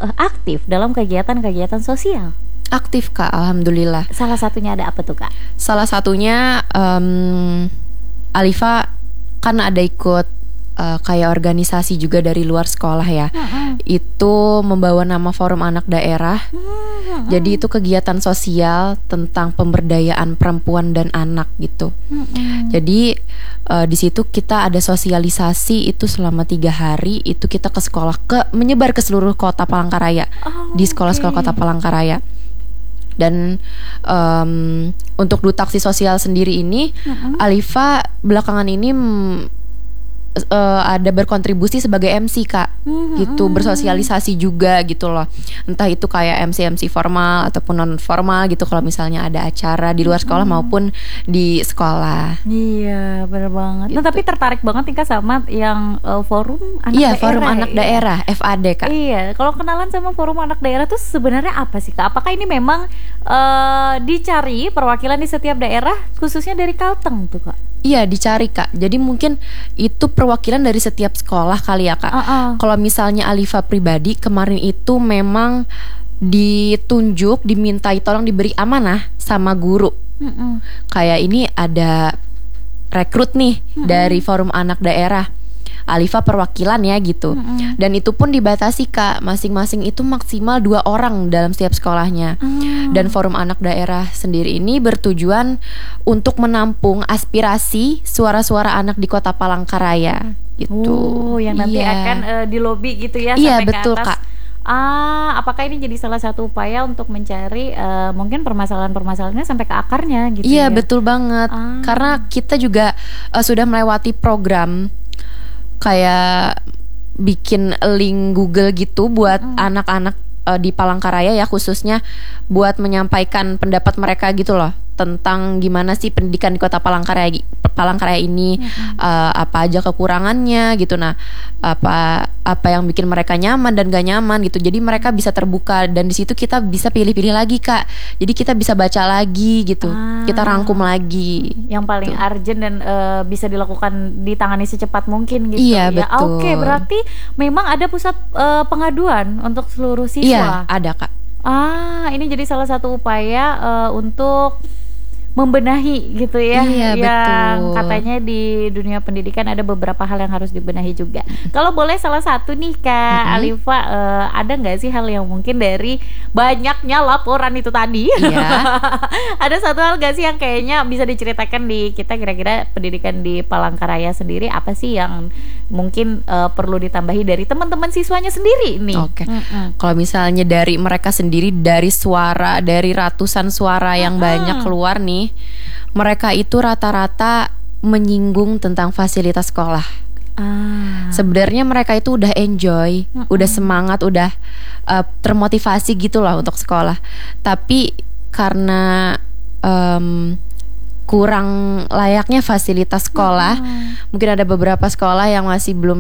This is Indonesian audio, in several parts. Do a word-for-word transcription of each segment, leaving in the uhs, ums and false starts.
aktif dalam kegiatan-kegiatan sosial? Aktif Kak, alhamdulillah. Salah satunya ada apa tuh Kak? Salah satunya um, Alifa kan ada ikut uh, kayak organisasi juga dari luar sekolah ya. Uh-huh. Itu membawa nama Forum Anak Daerah. Uh-huh. Jadi itu kegiatan sosial tentang pemberdayaan perempuan dan anak gitu. Uh-huh. Jadi uh, di situ kita ada sosialisasi itu selama tiga hari. Itu kita ke sekolah, ke menyebar ke seluruh kota Palangkaraya. Oh, di sekolah-sekolah okay. kota Palangkaraya. Dan um, untuk Duta Aksi Sosial sendiri ini, uh-huh. Alifa belakangan ini mm, uh, ada berkontribusi sebagai M C Kak, uh-huh. gitu, bersosialisasi juga gitu loh. Entah itu kayak M C M C formal ataupun non formal gitu, kalau misalnya ada acara di luar sekolah uh-huh. maupun di sekolah. Iya, benar banget. Gitu. Nah, tapi tertarik banget nih Kak sama yang uh, Forum Anak iya, Daerah. Iya, Forum Anak ya? Daerah, F A D Kak. Iya, kalau kenalan sama Forum Anak Daerah tuh sebenarnya apa sih Kak? Apakah ini memang uh, dicari perwakilan di setiap daerah, khususnya dari Kalteng tuh Kak? Iya, dicari Kak. Jadi mungkin itu perwakilan dari setiap sekolah kali ya Kak. Uh-uh. Kalau misalnya Alifa pribadi kemarin itu memang ditunjuk, dimintai tolong diberi amanah sama guru. Uh-uh. Kayak ini ada rekrut nih uh-uh. dari Forum Anak Daerah. Alifa perwakilan ya gitu. Mm-hmm. Dan itu pun dibatasi Kak, masing-masing itu maksimal dua orang dalam setiap sekolahnya. Mm. Dan Forum Anak Daerah sendiri ini bertujuan untuk menampung aspirasi suara-suara anak di Kota Palangkaraya gitu. Oh, yang nanti yeah. akan uh, di lobby gitu ya yeah, sampai betul, ke atas. Kak. Ah, apakah ini jadi salah satu upaya untuk mencari uh, mungkin permasalahan-permasalahannya sampai ke akarnya gitu yeah, ya? Iya, betul banget. Ah. Karena kita juga uh, sudah melewati program kayak bikin link Google gitu buat mm. anak-anak uh, di Palangkaraya ya, khususnya buat menyampaikan pendapat mereka gitu loh tentang gimana sih pendidikan di Kota Palangkaraya Palangkaraya ini, mm-hmm. uh, apa aja kekurangannya gitu. Nah, apa apa yang bikin mereka nyaman dan gak nyaman gitu. Jadi mereka bisa terbuka dan di situ kita bisa pilih-pilih lagi Kak. Jadi kita bisa baca lagi gitu. Ah. Kita rangkum lagi. Yang paling gitu. urgent dan uh, bisa dilakukan ditangani secepat mungkin gitu. Iya, ya. betul. Oke, berarti memang ada pusat uh, pengaduan untuk seluruh siswa. Iya, ada Kak. Ah, ini jadi salah satu upaya uh, untuk membenahi gitu ya, iya, yang betul. Katanya di dunia pendidikan ada beberapa hal yang harus dibenahi juga. Kalau boleh salah satu nih Kak mm-hmm. Alifa, uh, ada nggak sih hal yang mungkin dari banyaknya laporan itu tadi, iya. ada satu hal nggak sih yang kayaknya bisa diceritakan di kita, kira-kira pendidikan di Palangkaraya sendiri apa sih yang mungkin uh, perlu ditambahi dari teman-teman siswanya sendiri nih? Oke, okay. mm-hmm. Kalau misalnya dari mereka sendiri, dari suara, dari ratusan suara yang mm-hmm. banyak keluar nih, mereka itu rata-rata menyinggung tentang fasilitas sekolah. Ah. Sebenarnya mereka itu udah enjoy, mm-mm. udah semangat, udah uh, termotivasi gitu lah untuk sekolah. Tapi karena um, kurang layaknya fasilitas sekolah, mm-hmm. mungkin ada beberapa sekolah yang masih belum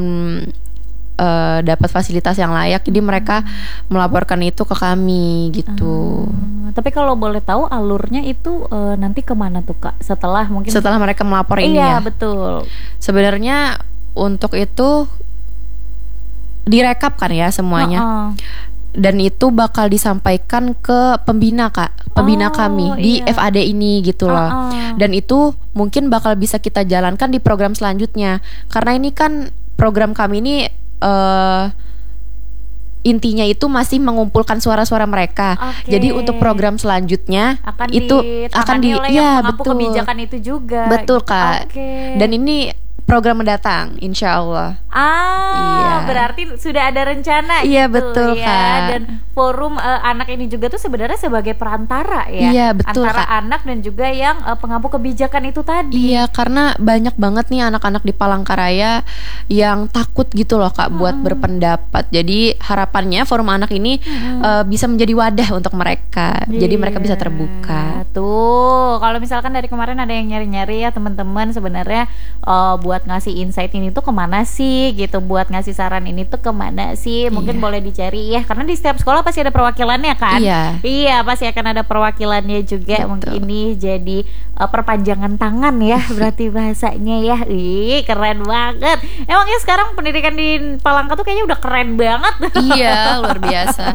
uh, dapat fasilitas yang layak, jadi mereka melaporkan itu ke kami gitu. Hmm, tapi kalau boleh tahu alurnya itu uh, nanti kemana tuh Kak? Setelah mungkin setelah mereka melapor ini iya, ya. Iya betul. Sebenarnya untuk itu direkap kan ya semuanya. Uh-uh. Dan itu bakal disampaikan ke pembina Kak, pembina oh, kami di iya. F A D ini gitu loh. Uh-uh. Dan itu mungkin bakal bisa kita jalankan di program selanjutnya. Karena ini kan program kami ini uh, intinya itu masih mengumpulkan suara-suara mereka. Okay. Jadi untuk program selanjutnya akan itu akan di ya betul kebijakan itu juga. Betul Kak. Okay. Dan ini program mendatang, insya Allah. Ah, iya. Berarti sudah ada rencana. Iya gitu, betul ya. Kak. Dan forum uh, anak ini juga tuh sebenarnya sebagai perantara ya. Iya betul antara Kak. anak dan juga yang uh, pengampu kebijakan itu tadi. Iya, karena banyak banget nih anak-anak di Palangkaraya yang takut gitu loh Kak, hmm. buat berpendapat. Jadi harapannya forum anak ini hmm. uh, bisa menjadi wadah untuk mereka. Iya. Jadi mereka bisa terbuka. Tuh, kalau misalkan dari kemarin ada yang nyari-nyari ya teman-teman, sebenarnya uh, buat buat ngasih insight ini tuh kemana sih gitu, buat ngasih saran ini tuh kemana sih, mungkin iya. boleh dicari ya, karena di setiap sekolah pasti ada perwakilannya kan. Iya, iya pasti akan ada perwakilannya juga. Betul. Mungkin ini jadi uh, perpanjangan tangan ya berarti bahasanya ya. Ih keren banget. Emangnya sekarang pendidikan di Palangka tuh kayaknya udah keren banget. Iya luar biasa.